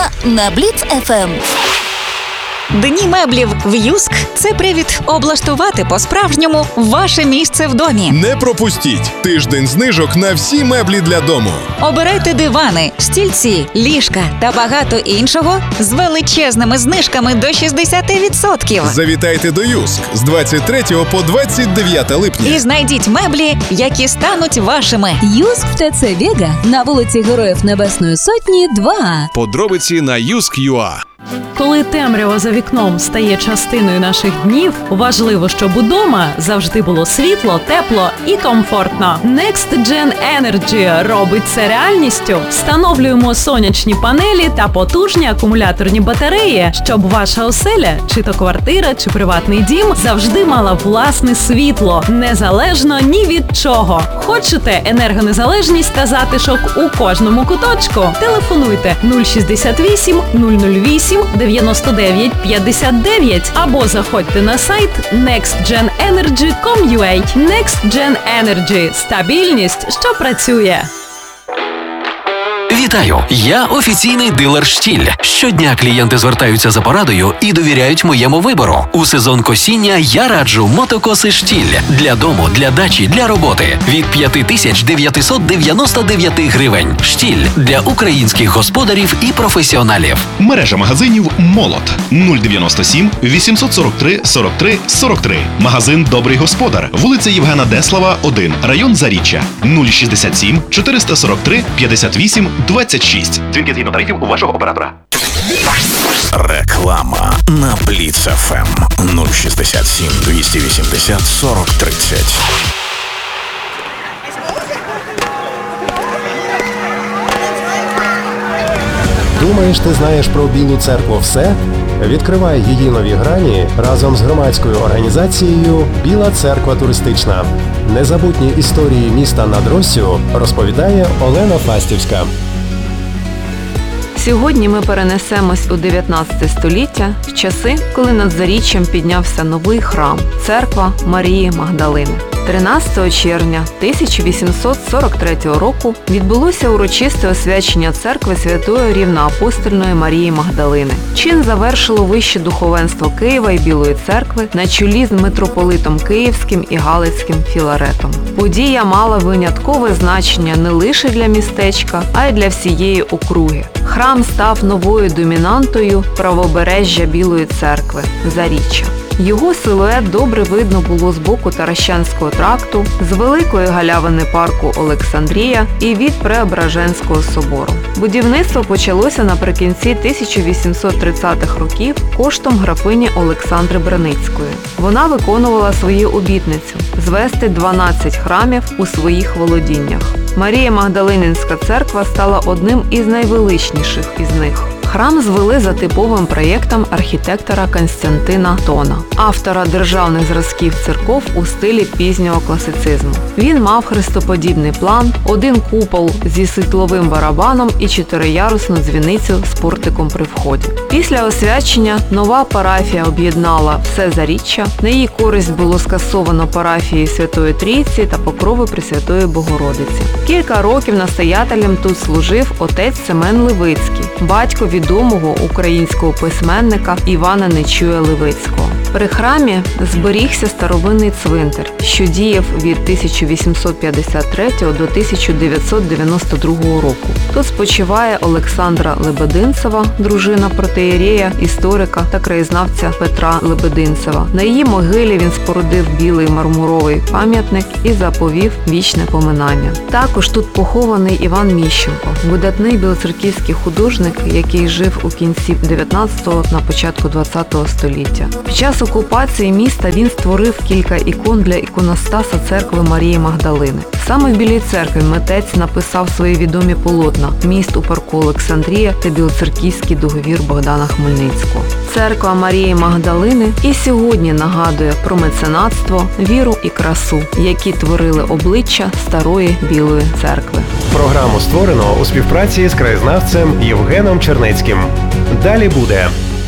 на Бліц ФМ. Дні меблів в Юск – це привід облаштувати по-справжньому ваше місце в домі. Не пропустіть тиждень знижок на всі меблі для дому. Обирайте дивани, стільці, ліжка та багато іншого з величезними знижками до 60%. Завітайте до Юск з 23 по 29 липня. І знайдіть меблі, які стануть вашими. Юск в ТЦ Вега на вулиці Героїв Небесної Сотні, 2. Подробиці на Юск.ua. Коли темрява за вікном стає частиною наших днів, важливо, щоб удома завжди було світло, тепло і комфортно. Next Gen Energy робить це реальністю. Встановлюємо сонячні панелі та потужні акумуляторні батареї, щоб ваша оселя, чи то квартира, чи приватний дім, завжди мала власне світло, незалежно ні від чого. Хочете енергонезалежність та затишок у кожному куточку? Телефонуйте 068 008 99 59 або заходьте на сайт nextgenenergy.com.ua. Next Gen Energy – стабільність, що працює. Вітаю! Я офіційний дилер «Штіль». Щодня клієнти звертаються за порадою і довіряють моєму вибору. У сезон косіння я раджу мотокоси «Штіль» для дому, для дачі, для роботи. Від 5999 гривень. «Штіль» для українських господарів і професіоналів. Мережа магазинів «Молот» 097 843 43 43. Магазин «Добрий господар». Вулиця Євгена Деслава, 1. Район Заріччя. 067 443 58 26. Дзвінки згідно тарифів у вашого оператора. Реклама на Бліц ФМ 067 280 40 30. Думаєш, ти знаєш про Білу церкву все? Відкривай її нові грані разом з громадською організацією «Біла церква туристична». Незабутні історії міста над Россю розповідає Олена Фастівська. Сьогодні ми перенесемось у 19 століття, в часи, коли над Заріччям піднявся новий храм – церква Марії Магдалини. 13 червня 1843 року відбулося урочисте освячення церкви Святої Рівноапостольної Марії Магдалини. Чин завершило вище духовенство Києва і Білої церкви на чолі з митрополитом Київським і Галицьким Філаретом. Подія мала виняткове значення не лише для містечка, а й для всієї округи. Храм став новою домінантою правобережжя Білої церкви – Заріччя. Його силует добре видно було з боку Таращанського тракту, з великої галявини парку Олександрія і від Преображенського собору. Будівництво почалося наприкінці 1830-х років коштом графині Олександри Браницької. Вона виконувала свою обітницю – звести 12 храмів у своїх володіннях. Марія Магдалининська церква стала одним із найвеличніших із них. Храм звели за типовим проєктом архітектора Константина Тона, автора державних зразків церков у стилі пізнього класицизму. Він мав хрестоподібний план, один купол зі світловим барабаном і 4-ярусну дзвіницю з портиком при вході. Після освячення нова парафія об'єднала все Заріччя, на її користь було скасовано парафії Святої Трійці та Покрови Пресвятої Богородиці. Кілька років настоятелем тут служив отець Семен Левицький, батько відомого українського письменника Івана Нечуя Левицького. При храмі зберігся старовинний цвинтар, що діяв від 1853 до 1992 року. Тут спочиває Олександра Лебединцева, дружина протоієрея, історика та краєзнавця Петра Лебединцева. На її могилі він спорудив білий мармуровий пам'ятник і заповів вічне поминання. Також тут похований Іван Міщенко, видатний білоцерківський художник, який жив у кінці 19-го, на початку 20-го століття. Під час окупації міста він створив кілька ікон для іконостаса церкви Марії Магдалини. Саме в Білій церкві митець написав свої відомі полотна «Міст у парку Олександрія» та «Білоцерківський договір» Богдана Хмельницького. Церква Марії Магдалини і сьогодні нагадує про меценатство, віру і красу, які творили обличчя старої Білої церкви. Програму створено у співпраці з краєзнавцем Євгеном Чернецьким. Далі буде.